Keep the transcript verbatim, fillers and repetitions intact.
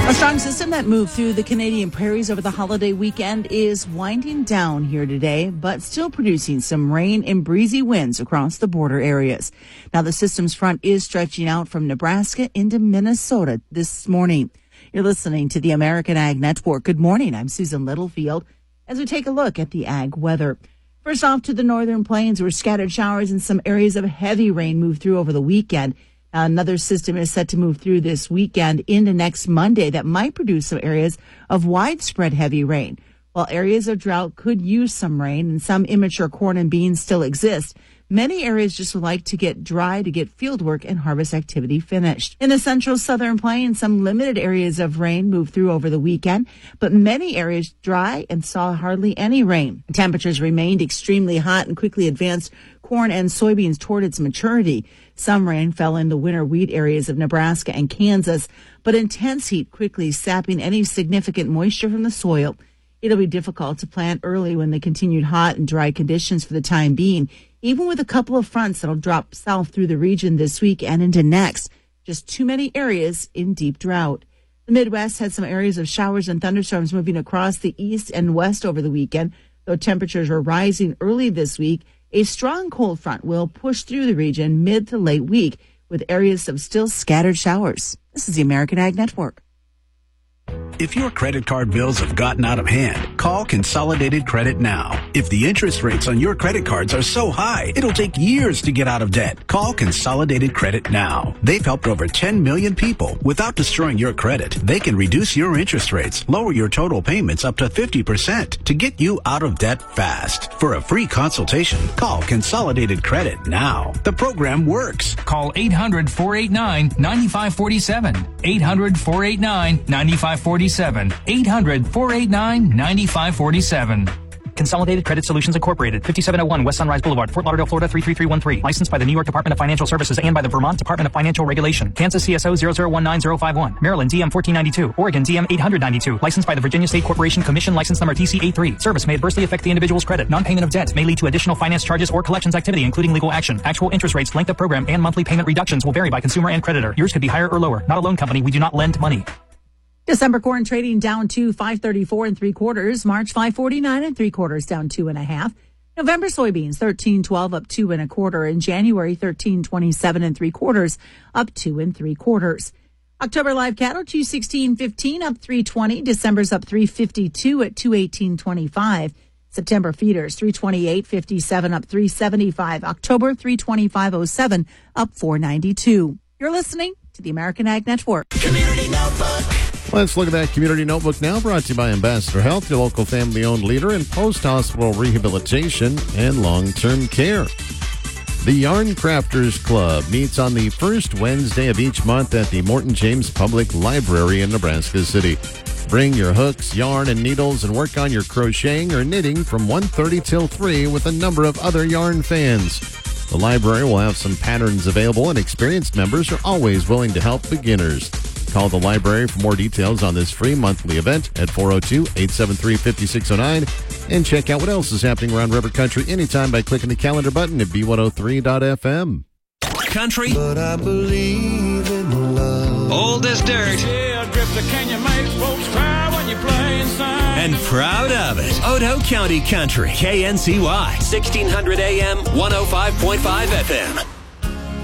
A strong system that moved through the Canadian prairies over the holiday weekend is winding down here today, but still producing some rain and breezy winds across the border areas. Now, the system's front is stretching out from Nebraska into Minnesota this morning. You're listening to the American Ag Network. Good morning. I'm Susan Littlefield as we take a look at the ag weather. First off, to the northern plains, where scattered showers and some areas of heavy rain moved through over the weekend. Another system is set to move through this weekend into next Monday that might produce some areas of widespread heavy rain. While areas of drought could use some rain and some immature corn and beans still exist, many areas just would like to get dry to get fieldwork and harvest activity finished. In the central southern plains, some limited areas of rain moved through over the weekend, but many areas dry and saw hardly any rain. Temperatures remained extremely hot and quickly advanced corn and soybeans toward its maturity. Some rain fell into winter wheat areas of Nebraska and Kansas, but intense heat quickly sapping any significant moisture from the soil. It'll be difficult to plant early when the continued hot and dry conditions for the time being, even with a couple of fronts that'll drop south through the region this week and into next. Just too many areas in deep drought. The Midwest had some areas of showers and thunderstorms moving across the east and west over the weekend. Though temperatures are rising early this week, a strong cold front will push through the region mid to late week with areas of still scattered showers. This is the American Ag Network. If your credit card bills have gotten out of hand, call Consolidated Credit now. If the interest rates on your credit cards are so high, it'll take years to get out of debt. Call Consolidated Credit now. They've helped over ten million people without destroying your credit. They can reduce your interest rates, lower your total payments up to fifty percent to get you out of debt fast. For a free consultation, call Consolidated Credit now. The program works. Call eight hundred, four eight nine, nine five four seven. eight hundred, four eight nine, nine five four seven. eight hundred, four eight nine, nine five four seven. Consolidated Credit Solutions Incorporated, fifty-seven oh one West Sunrise Boulevard, Fort Lauderdale, Florida three three three one three. Licensed by the New York Department of Financial Services and by the Vermont Department of Financial Regulation. Kansas C S O zero zero one nine zero five one. Maryland D M fourteen ninety-two. Oregon D M eight ninety-two. Licensed by the Virginia State Corporation Commission. License number T C A three. Service may adversely affect the individual's credit. Non-payment of debt may lead to additional finance charges or collections activity, including legal action. Actual interest rates, length of program, and monthly payment reductions will vary by consumer and creditor. Yours could be higher or lower. Not a loan company. We do not lend money. December corn trading down to five thirty-four and three quarters. March five forty-nine and three quarters, down two and a half. November soybeans thirteen twelve up two and a quarter. And January thirteen twenty-seven and three quarters up two and three quarters. October live cattle two sixteen fifteen up three twenty. December's up three fifty-two at two eighteen twenty-five. September feeders three twenty-eight fifty-seven up three seventy-five. October three twenty-five oh seven up four ninety-two. You're listening to the American Ag Network. Community Notebook. Let's look at that Community Notebook now, brought to you by Ambassador Health, your local family-owned leader in post-hospital rehabilitation and long-term care. The Yarn Crafters Club meets on the first Wednesday of each month at the Morton James Public Library in Nebraska City. Bring your hooks, yarn, and needles and work on your crocheting or knitting from one thirty till three with a number of other yarn fans. The library will have some patterns available, and experienced members are always willing to help beginners. Call the library for more details on this free monthly event at four oh two, eight seven three, five six oh nine, and check out what else is happening around River Country anytime by clicking the calendar button at B one oh three dot F M. Country. But I believe in love. Old as dirt. Yeah, drifter, can you make folks cry when you play inside? And proud of it. Otoe County Country. K N C Y. sixteen hundred A M, one oh five point five F M.